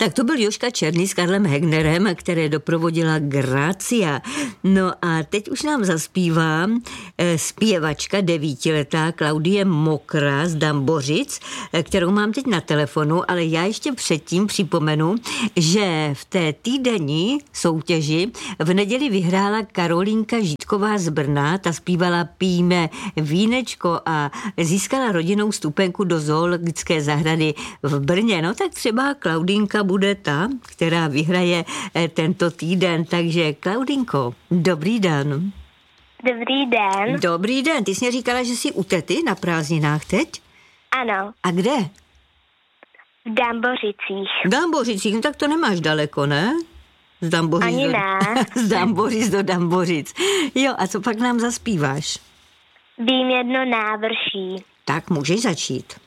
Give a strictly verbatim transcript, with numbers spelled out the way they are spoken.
Tak to byl Jožka Černý s Karlem Hegnerem, které doprovodila Grácia. No a teď už nám zaspívá eh, zpěvačka devítiletá Klaudie Mokra z Dambořic, eh, kterou mám teď na telefonu, ale já ještě předtím připomenu, že v té týdenní soutěži v neděli vyhrála Karolínka Žítková z Brna, ta zpívala Pijme vínečko a získala rodinnou stupenku do zoologické zahrady v Brně. No tak třeba Klaudinka bude ta, která vyhraje tento týden. Takže Klaudinko, dobrý den. Dobrý den. Dobrý den. Ty jsi mě říkala, že jsi u tety na prázdninách teď? Ano. A kde? V Dambořicích. V Dambořicích, no tak to nemáš daleko, ne? Z Dambořic Ani do... ne. Z Dambořic do Dambořic. Jo, a co pak nám zaspíváš? Vím jedno návrší. Tak můžeš začít.